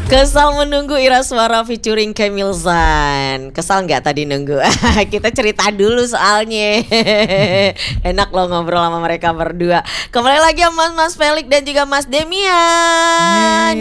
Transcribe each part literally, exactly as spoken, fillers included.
Kesal menunggu Ira Suara featuring Kemil Zan. Kesal nggak tadi nunggu? Kita cerita dulu soalnya. Enak loh ngobrol sama mereka berdua. Kembali lagi sama Mas Felix dan juga Mas Demian.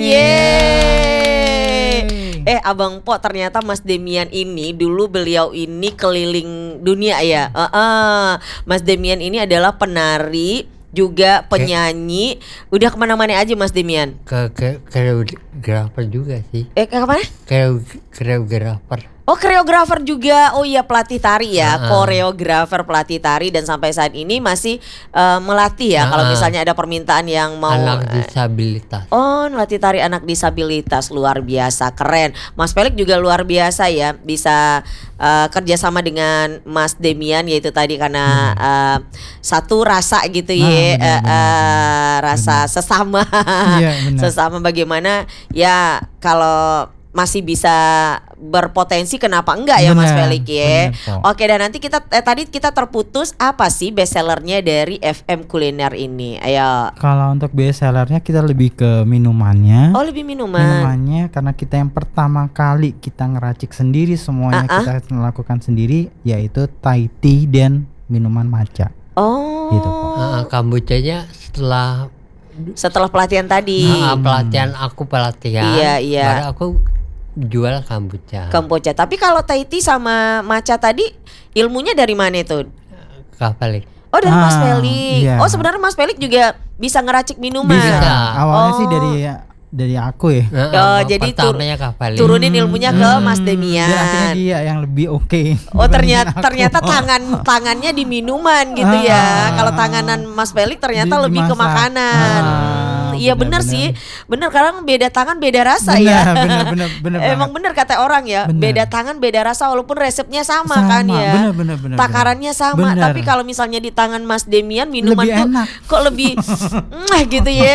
Yeay. Eh Abang Po, ternyata Mas Demian ini dulu beliau ini keliling dunia ya. Uh -uh. Mas Demian ini adalah penari, juga penyanyi. Udah kemana-mana aja Mas Demian? Ke ke koreografer juga sih. Eh ke mana? Koreografer. Oh koreografer juga. Oh iya, pelatih tari ya. Uh-uh. Koreografer, pelatih tari, dan sampai saat ini masih uh, melatih ya. Uh-uh. Kalau misalnya ada permintaan yang mau anak disabilitas. Oh, melatih tari anak disabilitas. Luar biasa, keren. Mas Felix juga luar biasa ya, bisa uh, kerjasama dengan Mas Demian, yaitu tadi karena hmm. uh, satu rasa gitu nah, ya, bener, uh, bener, uh, rasa bener. sesama, ya, sesama bagaimana ya kalau masih bisa berpotensi, kenapa enggak ya bener, Mas Felix ya. Bener, oke, dan nanti kita eh, tadi kita terputus apa sih bestsellernya dari F M Kuliner ini? Ayo. Kalau untuk bestsellernya kita lebih ke minumannya. Oh, lebih minuman. Minumannya karena kita yang pertama kali kita ngeracik sendiri semuanya, uh-uh. kita melakukan sendiri, yaitu Thai tea dan minuman matcha. Oh. Gitu, Pak. Nah, kombuchanya setelah setelah pelatihan tadi. Nah, pelatihan aku pelatihan. Iya, iya. Baru aku jual kombucha. Kombucha. Tapi kalau Thai tea sama matcha tadi ilmunya dari mana itu? Kak Felix. Oh, dari ah, Mas Felix. Iya. Oh, sebenarnya Mas Felix juga bisa ngeracik minuman. Bisa. Awalnya oh. sih dari dari aku ya. Nah, oh, jadi tur- turunin ilmunya hmm, ke Mas Demian. Dan akhirnya dia yang lebih oke. Okay. Oh, ternyata ternyata tangan tangannya di minuman gitu ah, ya. Kalau tanganan Mas Felix ternyata di, lebih dimasak. Ke makanan. Ah, hmm, iya benar sih. Benar, karena beda tangan beda rasa bener, ya. Benar benar benar. Emang benar kata orang ya. Bener. Beda tangan beda rasa walaupun resepnya sama, sama kan ya. Benar benar benar. Takarannya sama, bener. Tapi kalau misalnya di tangan Mas Demian minuman lebih tuh enak. Kok lebih mwah gitu ya.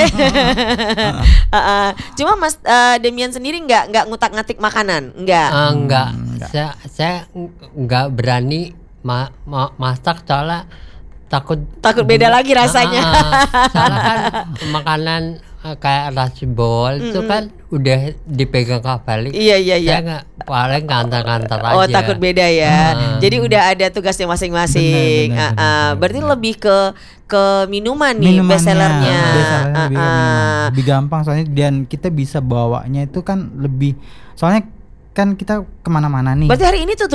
uh, uh. Cuma Mas uh, Demian sendiri nggak nggak ngutak-ngatik makanan, nggak? Uh, enggak. enggak. Saya saya nggak berani ma- ma- masak soalnya takut takut beda bu- lagi rasanya. Uh, uh, soalnya kan makanan uh, kayak nasi bol mm-hmm. itu kan udah dipegang Kak Felix. Iya iya iya. Saya nggak, paling kantor-kantor aja. Oh, takut beda ya. Uh. Jadi udah ada tugasnya masing-masing. Bener, bener, uh, uh. bener, bener, berarti bener. Lebih ke ke minuman nih bestsellernya. Bestsellernya uh, lebih, uh. lebih gampang soalnya, dan kita bisa bawanya itu kan lebih, soalnya kan kita kemana-mana nih. Berarti hari ini tuh